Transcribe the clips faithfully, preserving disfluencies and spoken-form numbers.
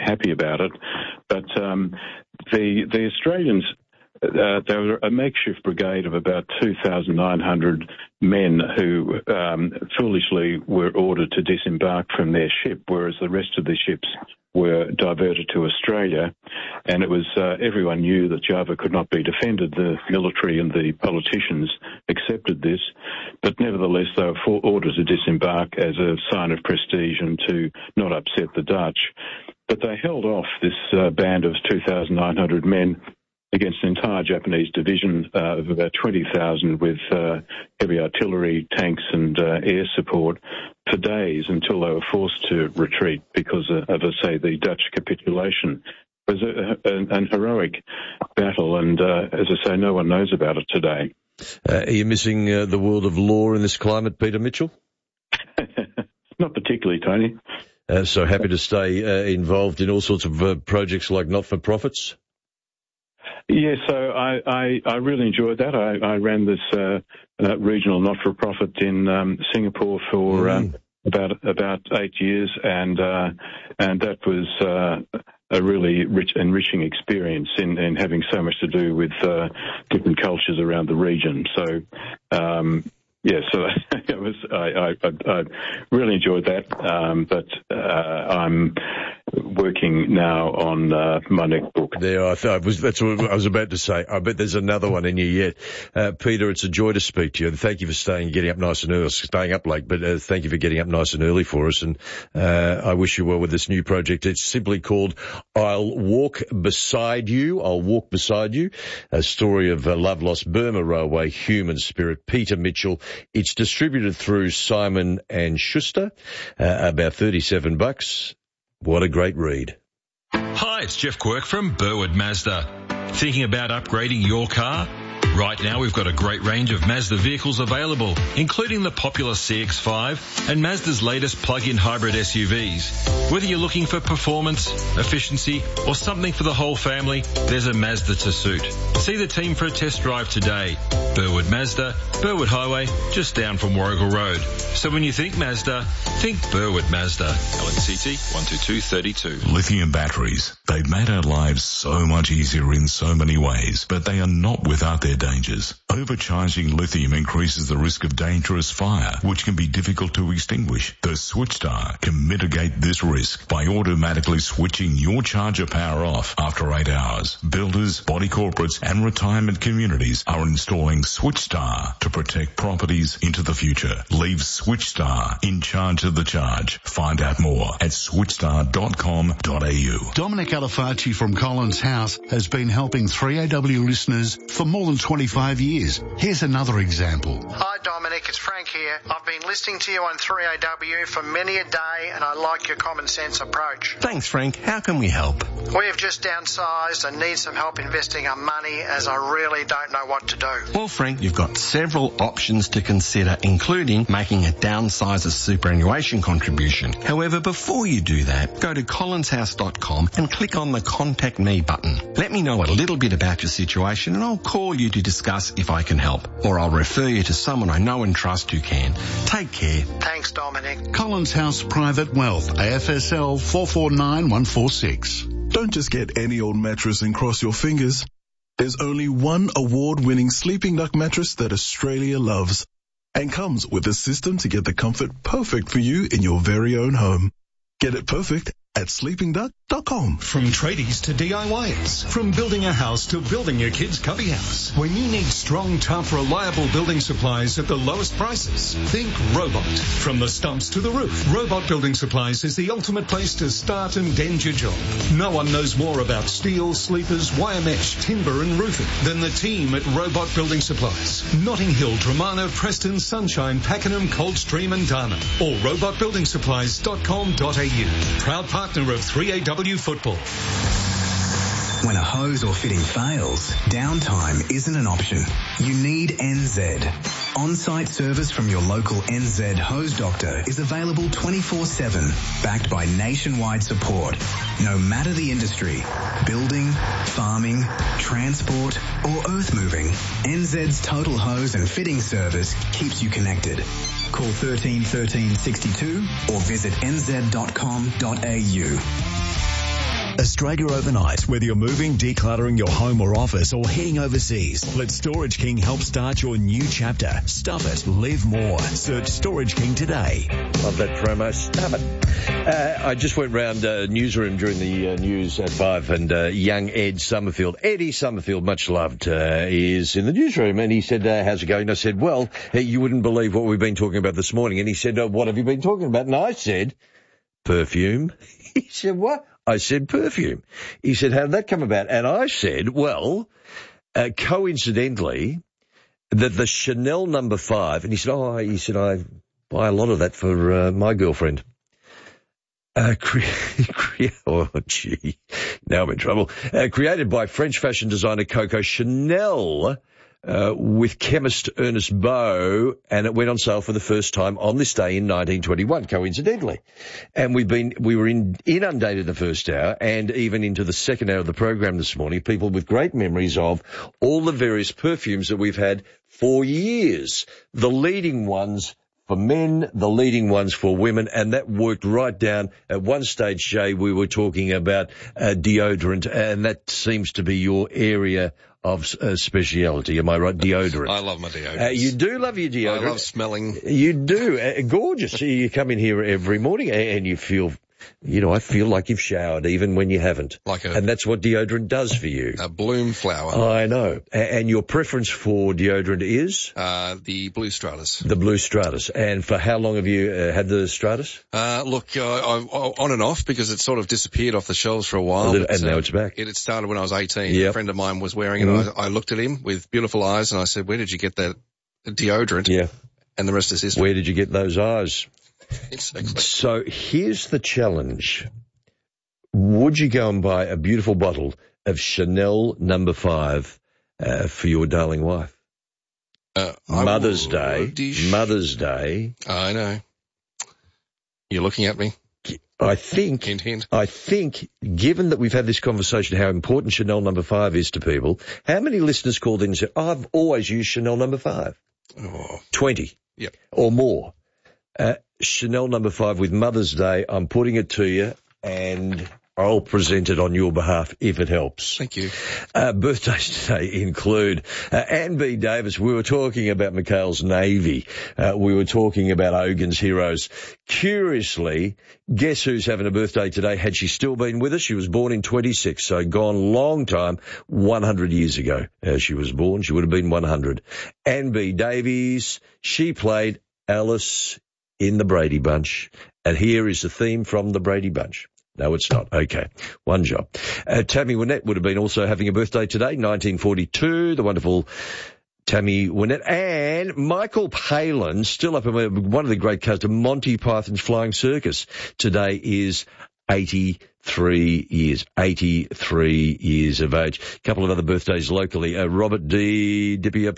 happy about it. But um, the the Australians, uh, they were a makeshift brigade of about two thousand nine hundred men who um, foolishly were ordered to disembark from their ship, whereas the rest of the ships were diverted to Australia, and it was uh, everyone knew that Java could not be defended. The military and the politicians accepted this, but nevertheless they were for ordered to disembark as a sign of prestige and to not upset the Dutch. But they held off this uh, band of two thousand nine hundred men against an entire Japanese division uh, of about twenty thousand with uh, heavy artillery, tanks and uh, air support for days until they were forced to retreat because of, of say, the Dutch capitulation. It was a, a, an heroic battle, and uh, as I say, no one knows about it today. Uh, are you missing uh, the world of law in this climate, Peter Mitchell? Not particularly, Tony. Uh, so happy to stay uh, involved in all sorts of uh, projects like not-for-profits? Yes, yeah, so I, I, I really enjoyed that. I, I ran this uh, uh, regional not-for-profit in um, Singapore for mm. um, about about eight years, and uh, and that was uh, a really rich, enriching experience in, in having so much to do with uh, different cultures around the region. So. Um, Yeah, so it was. I, I, I really enjoyed that, um, but uh, I'm working now on uh, my next book. There, I thought was that's what I was about to say. I bet there's another one in you yet, uh, Peter. It's a joy to speak to you, and thank you for staying, getting up nice and early, staying up late. But uh, thank you for getting up nice and early for us, and uh, I wish you well with this new project. It's simply called "I'll Walk Beside You." I'll walk beside you. A story of uh, love lost Burma Railway human spirit. Peter Mitchell. It's distributed through Simon and Schuster, uh, about thirty-seven bucks. What a great read. Hi, it's Jeff Quirk from Burwood Mazda. Thinking about upgrading your car? Right now we've got a great range of Mazda vehicles available, including the popular C X five and Mazda's latest plug-in hybrid S U Vs. Whether you're looking for performance, efficiency or something for the whole family, there's a Mazda to suit. See the team for a test drive today. Burwood Mazda, Burwood Highway, just down from Warrigal Road. So when you think Mazda, think Burwood Mazda. L N C T one two two three two. Lithium batteries. They've made our lives so much easier in so many ways, but they are not without their dangers. Overcharging lithium increases the risk of dangerous fire, which can be difficult to extinguish. The SwitchStar can mitigate this risk by automatically switching your charger power off after eight hours. Builders, body corporates and retirement communities are installing SwitchStar to protect properties into the future. Leave SwitchStar in charge of the charge. Find out more at switchstar dot com dot a u. Dominic Alifacci from Collins House has been helping three A W listeners for more than twenty-five years. Here's another example. Hi Dominic, it's Frank here. I've been listening to you on three A W for many a day and I like your common sense approach. Thanks Frank. How can we help? We have just downsized and need some help investing our money as I really don't know what to do. Well Frank, you've got several options to consider, including making a downsizer superannuation contribution. However, before you do that, go to collins house dot com and click on the Contact Me button. Let me know a little bit about your situation and I'll call you to discuss if I can help, or I'll refer you to someone I know and trust who can. Take care. Thanks, Dominic. Collins House Private Wealth, A F S L four four nine one four six. Don't just get any old mattress and cross your fingers. There's only one award-winning Sleeping Duck mattress that Australia loves and comes with a system to get the comfort perfect for you in your very own home. Get it perfect at sleeping duck dot com. From tradies to D I Yers, from building a house to building your kid's cubby house. When you need strong, tough, reliable building supplies at the lowest prices, think Robot. From the stumps to the roof, Robot Building Supplies is the ultimate place to start and end your job. No one knows more about steel, sleepers, wire mesh, timber and roofing than the team at Robot Building Supplies. Notting Hill, Dramana, Preston, Sunshine, Pakenham, Coldstream and Darnham. Or robot building supplies dot com dot a u. Proud partner of three A W Football. When a hose or fitting fails, downtime isn't an option. You need N Z. On-site service from your local N Z hose doctor is available twenty-four seven, backed by nationwide support. No matter the industry, building, farming, transport, or earth moving, N Z's total hose and fitting service keeps you connected. Call thirteen thirteen sixty-two or visit n z dot com dot a u. Australia overnight, whether you're moving, decluttering your home or office, or heading overseas, let Storage King help start your new chapter. Stuff it, live more. Search Storage King today. Love that promo. Stuff it. Uh, I just went round uh, newsroom during the uh, news at five, and uh, young Ed Summerfield, Eddie Summerfield, much loved, uh, is in the newsroom, and he said, uh, how's it going? I said, well, you wouldn't believe what we've been talking about this morning. And he said, oh, what have you been talking about? And I said, perfume. He said, what? I said, perfume. He said, how did that come about? And I said, well, uh, coincidentally, that the Chanel number five, and he said, oh, he said, I buy a lot of that for uh, my girlfriend. Uh, cre- cre- oh, gee, now I'm in trouble. Uh, created by French fashion designer Coco Chanel, Uh, with chemist Ernest Beau, and it went on sale for the first time on this day in nineteen twenty-one, coincidentally. And we've been, we were in, inundated the first hour and even into the second hour of the program this morning, people with great memories of all the various perfumes that we've had for years. The leading ones for men, the leading ones for women, and that worked right down. At one stage, Jay, we were talking about uh, deodorant, and that seems to be your area of uh, speciality. Am I right? Deodorant. I love my deodorant. Uh, you do love your deodorant. I love smelling. You do. Uh, gorgeous. You come in here every morning and you feel, you know, I feel like you've showered even when you haven't. Like a, and that's what deodorant does for you. A bloom flower. I know. And your preference for deodorant is? Uh, the Blue Stratus. The Blue Stratus. And for how long have you uh, had the Stratus? Uh, look, uh, I, I, on and off, because it sort of disappeared off the shelves for a while. Little, but, and now uh, it's back. It, it started when I was eighteen. Yep. A friend of mine was wearing it. Mm-hmm. I, I looked at him with beautiful eyes and I said, where did you get that deodorant? Yeah. And the rest is history. Where did you get those eyes? Exactly. So here's the challenge. Would you go and buy a beautiful bottle of Chanel number five uh, for your darling wife? Uh, Mother's would. Day. Mother's Day. I know. You're looking at me. I think, hint, hint. I think, given that we've had this conversation, how important Chanel number five is to people, how many listeners called in and said, oh, I've always used Chanel number five? Oh. twenty. Yep. Or more. Uh, Chanel number five with Mother's Day, I'm putting it to you, and I'll present it on your behalf if it helps. Thank you. Uh, birthdays today include uh, Anne B. Davis. We were talking about McHale's Navy. Uh, we were talking about Ogan's Heroes. Curiously, guess who's having a birthday today? Had she still been with us? She was born in twenty-six, so gone long time, one hundred years ago. As she was born, she would have been one hundred. Anne B. Davies, she played Alice in the Brady Bunch. And here is the theme from the Brady Bunch. No, it's not. Okay. One job. Uh, Tammy Wynette would have been also having a birthday today, nineteen forty-two, the wonderful Tammy Wynette. And Michael Palin, still up in one of the great cast of Monty Python's Flying Circus. Today is eighty-three years, eighty-three years of age. A couple of other birthdays locally. Uh, Robert D. Dipper,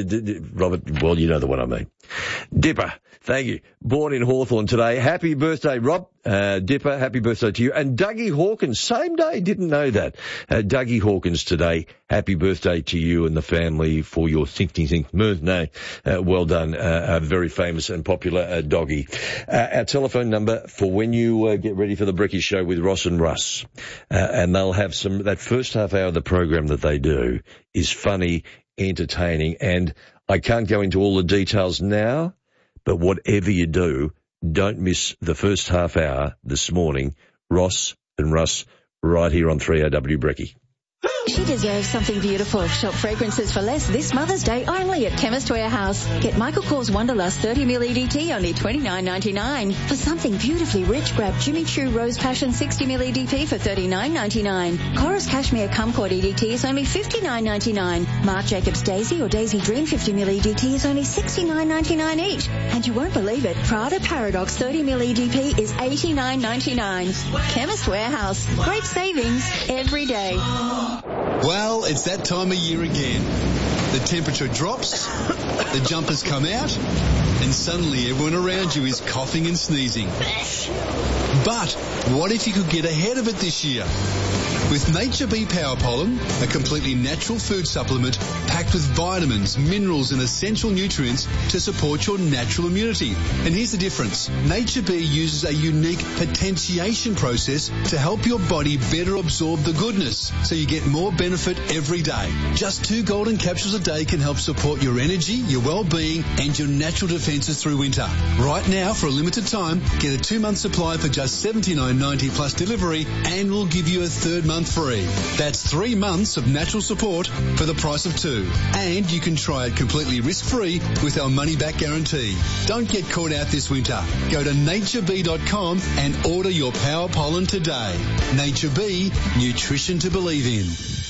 Robert, well, you know the one I mean. Dipper. Thank you. Born in Hawthorne today. Happy birthday, Rob. Uh, Dipper, happy birthday to you. And Dougie Hawkins, same day, didn't know that. Uh, Dougie Hawkins today, happy birthday to you and the family for your thinking think birthday. Uh, well done. Uh, a very famous and popular uh, doggy. Uh, our telephone number for when you uh, get ready for the Bricky Show with Ross and Russ. Uh, and they'll have some, that first half hour of the program that they do is funny, entertaining, and I can't go into all the details now. But whatever you do, don't miss the first half hour this morning. Ross and Russ right here on three A W Brekkie. She deserves something beautiful. Shop fragrances for less this Mother's Day only at Chemist Warehouse. Get Michael Kors Wanderlust thirty milliliter E D T only twenty-nine ninety-nine. For something beautifully rich, grab Jimmy Choo Rose Passion sixty milliliter E D T for thirty-nine ninety-nine. Chorus Cashmere Kumquat E D T is only fifty-nine ninety-nine. Marc Jacobs Daisy or Daisy Dream fifty milliliter E D T is only sixty-nine ninety-nine each. And you won't believe it, Prada Paradox thirty milliliter E D T is eighty-nine ninety-nine. Chemist Warehouse. Great savings every day. Well, it's that time of year again. The temperature drops, the jumpers come out, and suddenly everyone around you is coughing and sneezing. But what if you could get ahead of it this year? With Nature Bee Power Pollen, a completely natural food supplement packed with vitamins, minerals and essential nutrients to support your natural immunity. And here's the difference. Nature Bee uses a unique potentiation process to help your body better absorb the goodness, so you get more benefit every day. Just two golden capsules a day can help support your energy, your well-being and your natural defences through winter. Right now, for a limited time, get a two-month supply for just seventy-nine ninety plus delivery, and we'll give you a third month free. That's three months of natural support for the price of two. And you can try it completely risk-free with our money-back guarantee. Don't get caught out this winter. Go to nature bee dot com and order your Power Pollen today. Nature Bee, nutrition to believe in.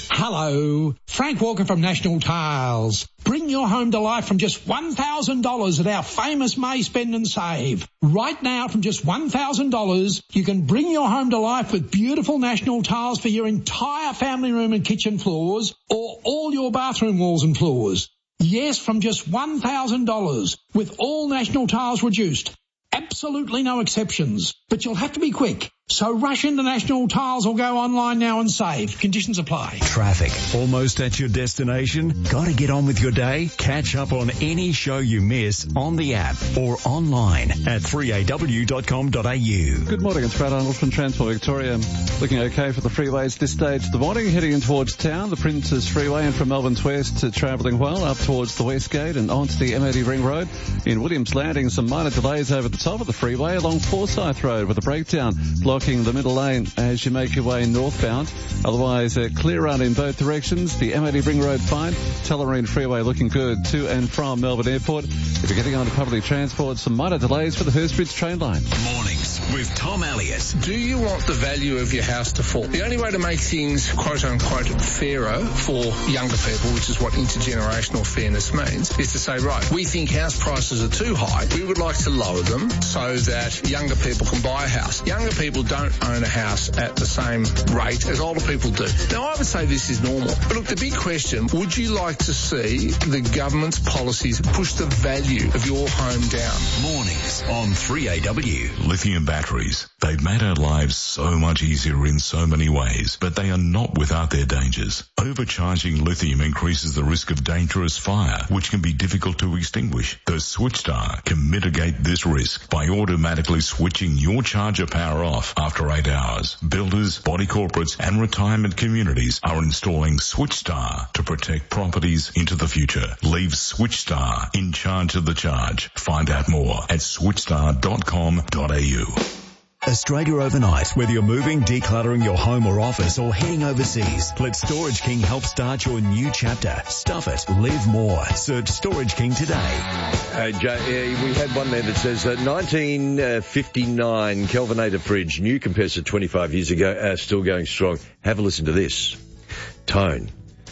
Hello, Frank Walker from National Tiles. Bring your home to life from just one thousand dollars at our famous May Spend and Save. Right now, from just one thousand dollars, you can bring your home to life with beautiful National Tiles for your entire family room and kitchen floors, or all your bathroom walls and floors. Yes, from just one thousand dollars, with all National Tiles reduced. Absolutely no exceptions, but you'll have to be quick. So rush into National Tiles or go online now and save. Conditions apply. Traffic. Almost at your destination? Got to get on with your day? Catch up on any show you miss on the app or online at three A W dot com dot A U. Good morning, it's Brad Arnold from Transport Victoria. Looking okay for the freeways this stage of the morning. Heading in towards town, the Princes Freeway, and from Melbourne to West to travelling well up towards the West Gate and onto the M eighty Ring Road. In Williams Landing, some minor delays over the top of the freeway along Forsyth Road with a breakdown blocking the middle lane as you make your way northbound. Otherwise, a clear run in both directions. The M eighty Ring Road fine. Tullamarine Freeway looking good to and from Melbourne Airport. If you're getting on to public transport, some minor delays for the Hurstbridge train line. Mornings with Tom Elliott. Do you want the value of your house to fall? The only way to make things quote-unquote fairer for younger people, which is what intergenerational fairness means, is to say, right, we think house prices are too high. We would like to lower them so that younger people can buy a house. Younger people don't own a house at the same rate as older people do. Now, I would say this is normal. But look, the big question, would you like to see the government's policies push the value of your home down? Mornings on three A W. Lithium batteries. They've made our lives so much easier in so many ways, but they are not without their dangers. Overcharging lithium increases the risk of dangerous fire, which can be difficult to extinguish. The SwitchStar can mitigate this risk by automatically switching your charger power off after eight hours. Builders, body corporates and retirement communities are installing SwitchStar to protect properties into the future. Leave SwitchStar in charge of the charge. Find out more at switchstar dot com dot A U. Australia overnight. Whether you're moving, decluttering your home or office, or heading overseas, let Storage King help start your new chapter. Stuff it. Live more. Search Storage King today. Uh, Jay, uh, we had one there that says uh, nineteen fifty-nine Kelvinator fridge, new compared to twenty-five years ago, uh, still going strong. Have a listen to this. Tone.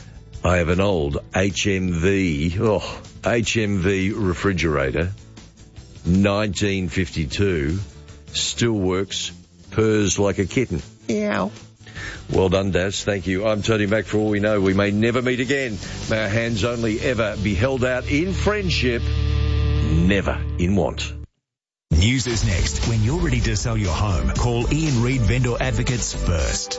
I have an old H M V, oh, H M V refrigerator, nineteen fifty-two. Still works, purrs like a kitten. Meow. Well done, Daz. Thank you. I'm Tony Mack. For all we know, we may never meet again. May our hands only ever be held out in friendship, never in want. News is next. When you're ready to sell your home, call Ian Reid Vendor Advocates first.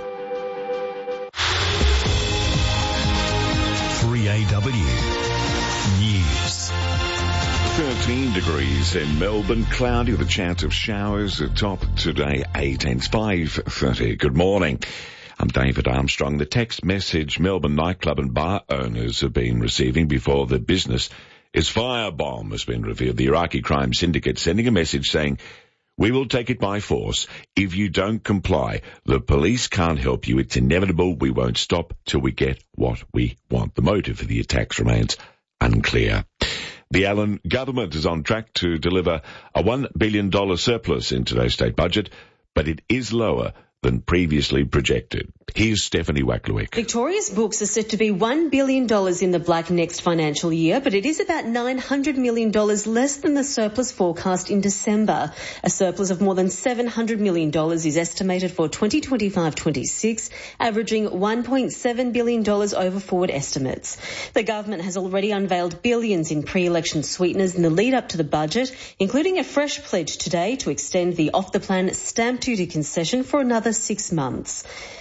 three A W News. thirteen degrees in Melbourne, cloudy with a chance of showers. At top today, eight and five thirty. Good morning. I'm David Armstrong. The text message Melbourne nightclub and bar owners have been receiving before the business is firebomb has been revealed. The Iraqi crime syndicate sending a message saying, we will take it by force if you don't comply. The police can't help you. It's inevitable. We won't stop till we get what we want. The motive for the attacks remains unclear. The Allen government is on track to deliver a one billion dollars surplus in today's state budget, but it is lower than previously projected. Here's Stephanie Wacklewick. Victoria's books are set to be one billion dollars in the black next financial year, but it is about nine hundred million dollars less than the surplus forecast in December. A surplus of more than seven hundred million dollars is estimated for twenty twenty-five twenty-six, averaging one point seven billion dollars over forward estimates. The government has already unveiled billions in pre-election sweeteners in the lead up to the budget, including a fresh pledge today to extend the off-the-plan stamp duty concession for another six months.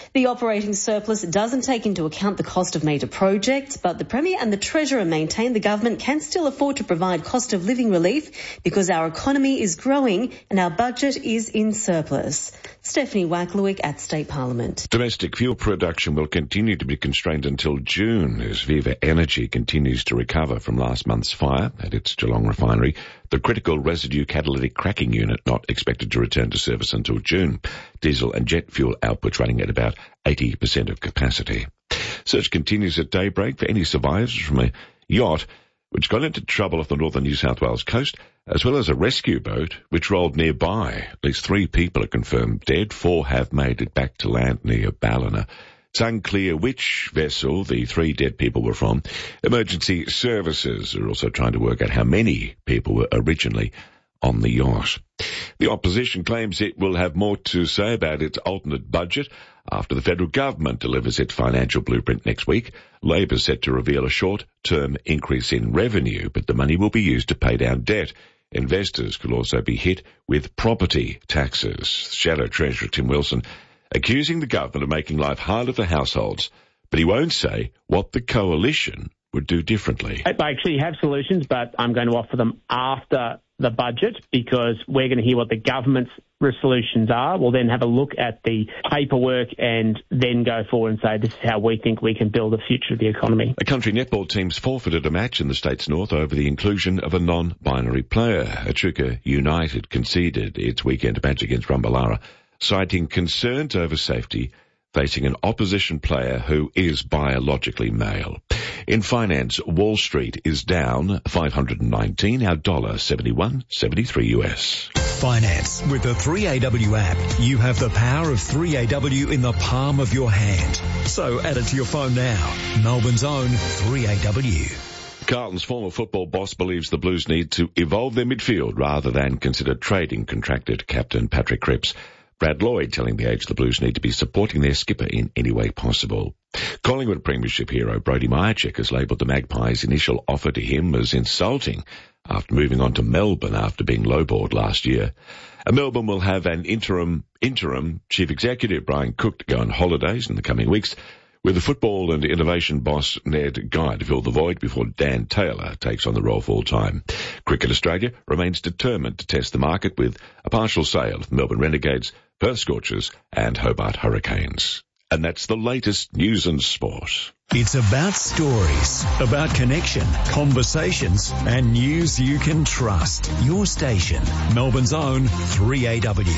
The operating surplus doesn't take into account the cost of major projects, but the Premier and the Treasurer maintain the government can still afford to provide cost of living relief because our economy is growing and our budget is in surplus. Stephanie Wacklewick at State Parliament. Domestic fuel production will continue to be constrained until June as Viva Energy continues to recover from last month's fire at its Geelong refinery. The critical residue catalytic cracking unit not expected to return to service until June. Diesel and jet fuel output running at about eighty percent of capacity. Search continues at daybreak for any survivors from a yacht which got into trouble off the northern New South Wales coast, as well as a rescue boat which rolled nearby. At least three people are confirmed dead. Four have made it back to land near Ballina. It's unclear which vessel the three dead people were from. Emergency services are also trying to work out how many people were originally on the yacht. The opposition claims it will have more to say about its alternate budget after the federal government delivers its financial blueprint next week. Labor is set to reveal a short-term increase in revenue, but the money will be used to pay down debt. Investors could also be hit with property taxes. Shadow Treasurer Tim Wilson accusing the government of making life harder for households, but he won't say what the coalition would do differently. I actually have solutions, but I'm going to offer them after the budget because we're going to hear what the government's solutions are. We'll then have a look at the paperwork and then go forward and say this is how we think we can build the future of the economy. A country netball team's forfeited a match in the state's north over the inclusion of a non-binary player. Echuca United conceded its weekend match against Rumballara, citing concerns over safety, facing an opposition player who is biologically male. In finance, Wall Street is down five hundred nineteen, our dollar seventy-one seventy-three U S. Finance. With the three A W app, you have the power of three A W in the palm of your hand. So add it to your phone now. Melbourne's own three A W. Carlton's former football boss believes the Blues need to evolve their midfield rather than consider trading contracted captain Patrick Cripps. Brad Lloyd telling The Age the Blues need to be supporting their skipper in any way possible. Collingwood Premiership hero Brodie Myercheck has labelled the Magpies' initial offer to him as insulting after moving on to Melbourne after being lowballed last year. And Melbourne will have an interim interim chief executive, Brian Cook, to go on holidays in the coming weeks, with the football and innovation boss Ned Guy to fill the void before Dan Taylor takes on the role full-time. Cricket Australia remains determined to test the market with a partial sale of Melbourne Renegades, Perth Scorchers and Hobart Hurricanes. And that's the latest news and sport. It's about stories, about connection, conversations, and news you can trust. Your station, Melbourne's own three A W.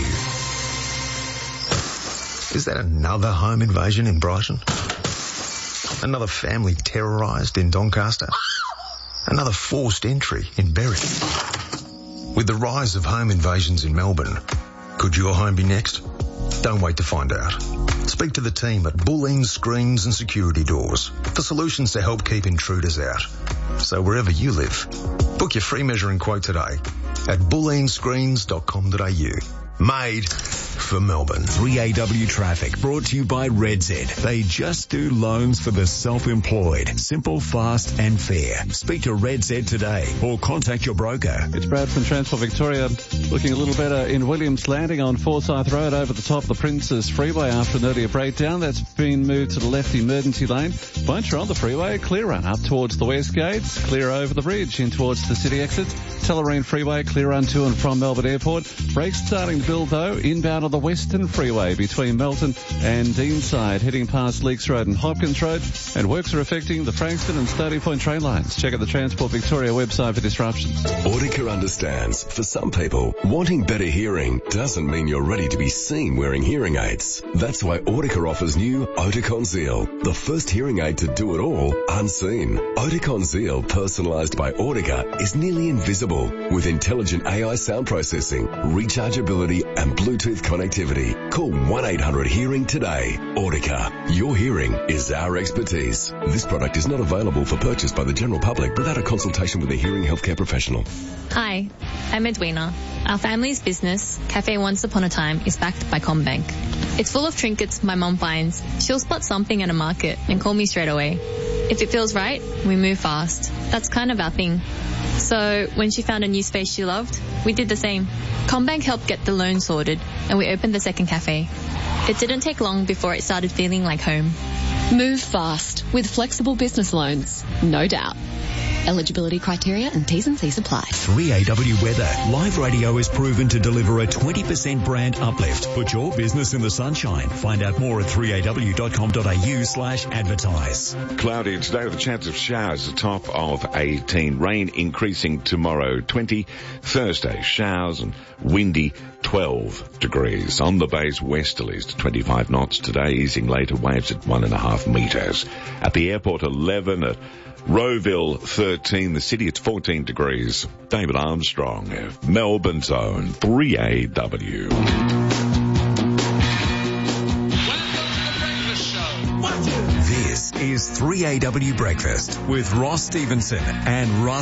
Is that another home invasion in Brighton? Another family terrorised in Doncaster? Another forced entry in Berwick? With the rise of home invasions in Melbourne, could your home be next? Don't wait to find out. Speak to the team at Bulleen Screens and Security Doors for solutions to help keep intruders out. So wherever you live, book your free measuring quote today at bulleen screens dot com dot a u. Made for Melbourne. three A W Traffic brought to you by Red Z. They just do loans for the self-employed. Simple, fast and fair. Speak to Red Z today or contact your broker. It's Brad from Transport Victoria. Looking a little better in Williams Landing on Forsyth Road over the top of the Princes Freeway after an earlier breakdown. That's been moved to the left emergency lane. Once you're on the freeway, clear run up towards the west gates, clear over the bridge in towards the city exits. Tellerine Freeway, clear run to and from Melbourne Airport. Brakes starting to build though, inbound on the Western Freeway between Melton and Deanside, heading past Leaks Road and Hopkins Road, and works are affecting the Frankston and Stony Point train lines. Check out the Transport Victoria website for disruptions. Audica understands, for some people, wanting better hearing doesn't mean you're ready to be seen wearing hearing aids. That's why Audica offers new Oticon Zeal, the first hearing aid to do it all unseen. Oticon Zeal, personalised by Audica, is nearly invisible with intelligent A I sound processing, rechargeability and Bluetooth connectivity. Call one eight hundred hearing today. Audica. Your hearing is our expertise. This product is not available for purchase by the general public without a consultation with a hearing healthcare professional. Hi, I'm Edwina. Our family's business, Cafe Once Upon a Time, is backed by CommBank. It's full of trinkets my mum finds. She'll spot something at a market and call me straight away. If it feels right, we move fast. That's kind of our thing. So when she found a new space she loved, we did the same. CommBank helped get the loan sorted and we opened the second cafe. It didn't take long before it started feeling like home. Move fast with flexible business loans, no doubt. Eligibility criteria and T's and C's apply. three A W Weather. Live radio is proven to deliver a twenty percent brand uplift. Put your business in the sunshine. Find out more at three A W dot com dot A U slash advertise. Cloudy today with a chance of showers, a top of eighteen. Rain increasing tomorrow, twenty. Thursday, showers and windy, twelve degrees. On the bay's westerlies to twenty-five knots today, easing later, waves at one and a half metres. At the airport, eleven. At Rowville, thirteen. The city, it's fourteen degrees. David Armstrong, Melbourne's own three A W. This is three A W Breakfast with Ross Stevenson and Russ